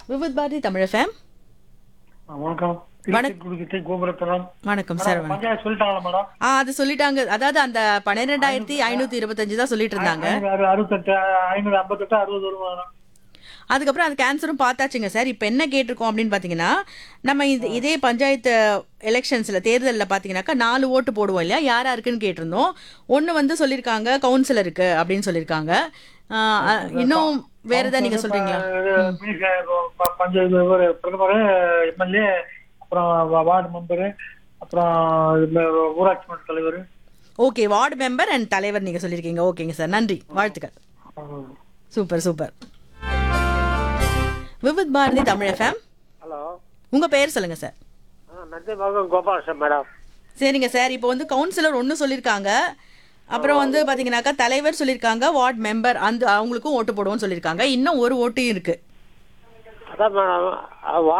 Vividh Bharathi Tamil FM. வணக்கம். வணக் திருச்சி கோபுரத்தனம். வணக்கம் சார். வணக்கம். பஞ்சாயத்து சொல்லிட்டாங்களா மேடம்? அது சொல்லிட்டாங்க. அதாவது அந்த 12,525 தான் சொல்லிட்டு இருந்தாங்க. 568 558 60 வரும் மேடம். அதுக்கப்புறம் அது கேன்சரும் பார்த்தாச்சுங்க சார். இப்போ என்ன கேட்டிருக்கோம் அப்படின்னு பார்த்தீங்கன்னா, நம்ம இதே பஞ்சாயத்து எலெக்ஷன்ஸில் தேர்தலில் பார்த்தீங்கன்னாக்கா 4 ஓட்டு போடுவோம் இல்லையா, யார் யாருக்குன்னு கேட்டிருந்தோம். ஒன்று வந்து சொல்லியிருக்காங்க கவுன்சிலருக்கு அப்படின்னு சொல்லியிருக்காங்க. இன்னும் வேற ஏதாவது நீங்கள் சொல்கிறீங்களா? பஞ்சாயத்து ஒரு பிரதமர், எம்எல்ஏ, அப்புறம் வார்டு மெம்பரு, அப்புறம் ஊராட்சி மன்ற தலைவர். ஓகே, வார்டு மெம்பர் அண்ட் தலைவர் நீங்கள் சொல்லியிருக்கீங்க. ஓகேங்க சார், நன்றி, வாழ்த்துக்கள். Super super. Vividh Bharathi Tamil FM. Hello, உங்கள் பேர் சொல்லுங்கள் சார். நந்திபாகம் கோபாலகிருஷ்ணன் மேடம். சரிங்க சார். இப்போ வந்து கவுன்சிலர் ஒன்று சொல்லியிருக்காங்க, அப்புறம் வந்து பார்த்தீங்கன்னாக்கா தலைவர் சொல்லியிருக்காங்க, வார்டு மெம்பர் அந்த அவங்களுக்கும் ஓட்டு போடுவோம்னு சொல்லியிருக்காங்க. இன்னும் ஒரு ஓட்டும் இருக்கு. அதான் மேடம்,